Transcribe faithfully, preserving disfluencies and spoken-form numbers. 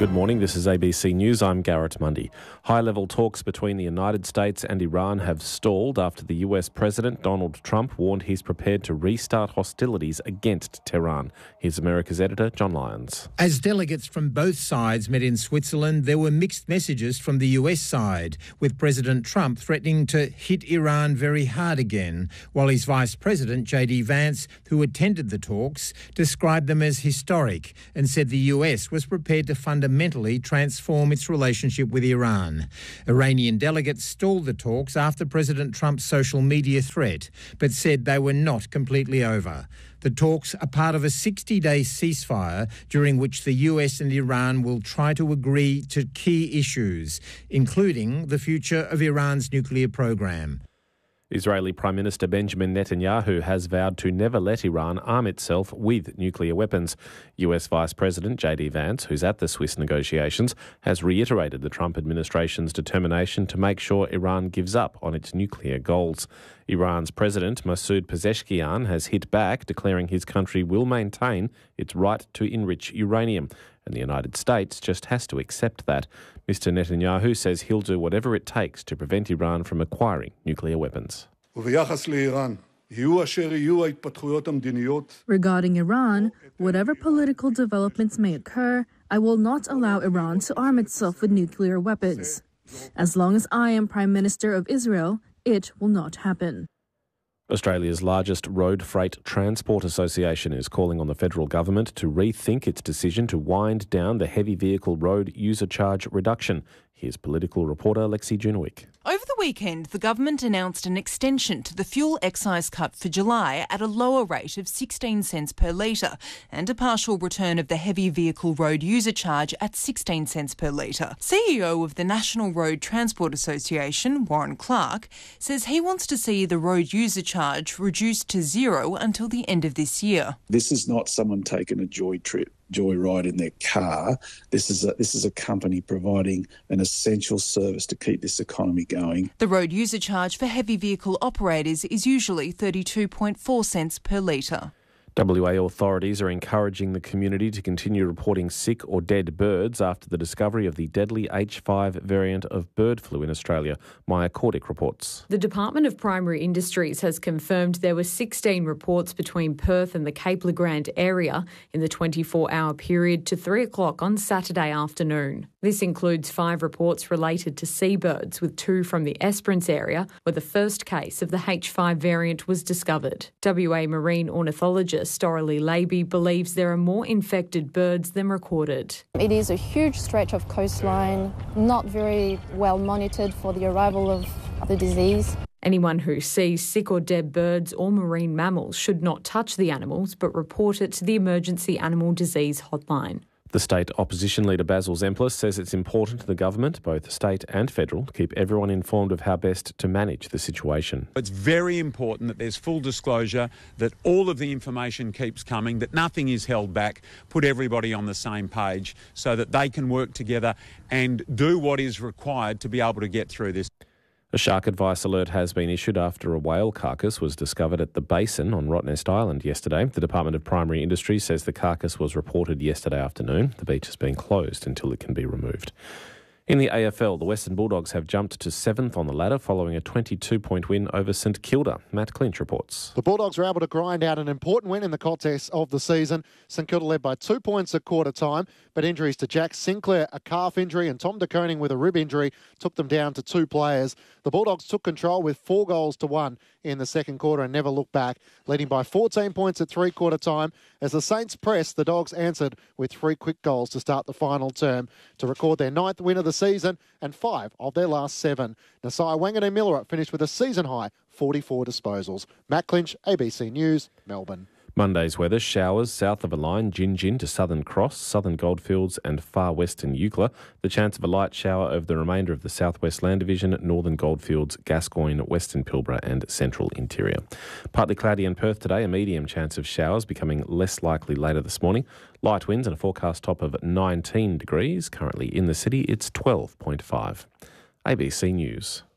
Good morning, this is A B C News. I'm Garrett Mundy. High-level talks between the United States and Iran have stalled after the U S President Donald Trump warned he's prepared to restart hostilities against Tehran. Here's America's editor, John Lyons. As delegates from both sides met in Switzerland, there were mixed messages from the U S side, with President Trump threatening to hit Iran very hard again, while his Vice President, J D Vance, who attended the talks, described them as historic and said the U S was prepared to fundamentally transform its relationship with Iran. Iranian delegates stalled the talks after President Trump's social media threat, but said they were not completely over. The talks are part of a sixty-day ceasefire during which the U S and Iran will try to agree to key issues, including the future of Iran's nuclear program. Israeli Prime Minister Benjamin Netanyahu has vowed to never let Iran arm itself with nuclear weapons. U S Vice President J D Vance, who's at the Swiss negotiations, has reiterated the Trump administration's determination to make sure Iran gives up on its nuclear goals. Iran's President Masoud Pezeshkian has hit back, declaring his country will maintain its right to enrich uranium, and the United States just has to accept that. Mister Netanyahu says he'll do whatever it takes to prevent Iran from acquiring nuclear weapons. Regarding Iran, whatever political developments may occur, I will not allow Iran to arm itself with nuclear weapons. As long as I am Prime Minister of Israel, it will not happen. Australia's largest road freight transport association is calling on the federal government to rethink its decision to wind down the heavy vehicle road user charge reduction. Here's political reporter Lexi Junowick. Over the weekend, the government announced an extension to the fuel excise cut for July at a lower rate of sixteen cents per litre and a partial return of the heavy vehicle road user charge at sixteen cents per litre. C E O of the National Road Transport Association, Warren Clark, says he wants to see the road user charge reduced to zero until the end of this year. This is not someone taking a joy trip. Joyride in their car. This is a, this is a company providing an essential service to keep this economy going. The road user charge for heavy vehicle operators is usually thirty-two point four cents per litre. W A authorities are encouraging the community to continue reporting sick or dead birds after the discovery of the deadly H five variant of bird flu in Australia. Maya Cordick reports. The Department of Primary Industries has confirmed there were sixteen reports between Perth and the Cape Le Grand area in the twenty-four hour period to three o'clock on Saturday afternoon. This includes five reports related to seabirds, with two from the Esperance area, where the first case of the H five variant was discovered. W A marine ornithologist Storalee Laby believes there are more infected birds than recorded. It is a huge stretch of coastline, not very well monitored for the arrival of the disease. Anyone who sees sick or dead birds or marine mammals should not touch the animals, but report it to the Emergency Animal Disease Hotline. The state opposition leader Basil Zemplis says it's important to the government, both state and federal, to keep everyone informed of how best to manage the situation. It's very important that there's full disclosure, that all of the information keeps coming, that nothing is held back, put everybody on the same page so that they can work together and do what is required to be able to get through this. A shark advice alert has been issued after a whale carcass was discovered at the Basin on Rottnest Island yesterday. The Department of Primary Industries says the carcass was reported yesterday afternoon. The beach has been closed until it can be removed. In the A F L, the Western Bulldogs have jumped to seventh on the ladder following a twenty-two point win over St Kilda. Matt Clinch reports. The Bulldogs were able to grind out an important win in the contest of the season. St Kilda led by two points at quarter time, but injuries to Jack Sinclair, a calf injury, and Tom De Koning with a rib injury took them down to two players. The Bulldogs took control with four goals to one in the second quarter and never looked back, leading by fourteen points at three-quarter time. As the Saints pressed, the Dogs answered with three quick goals to start the final term to record their ninth win of the season and five of their last seven. Nasai Wanganeen-Millera finished with a season-high forty-four disposals. Matt Clinch, A B C News, Melbourne. Monday's weather: showers south of a line, Gin Gin to Southern Cross, Southern Goldfields and far western Eucla. The chance of a light shower over the remainder of the Southwest Land Division, Northern Goldfields, Gascoyne, Western Pilbara and Central Interior. Partly cloudy in Perth today, a medium chance of showers becoming less likely later this morning. Light winds and a forecast top of nineteen degrees. Currently in the city, it's twelve point five. A B C News.